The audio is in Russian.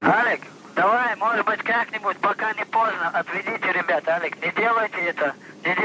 Алик, давай, может быть, как-нибудь, пока не поздно, отведите ребят, Алик, не делайте это, не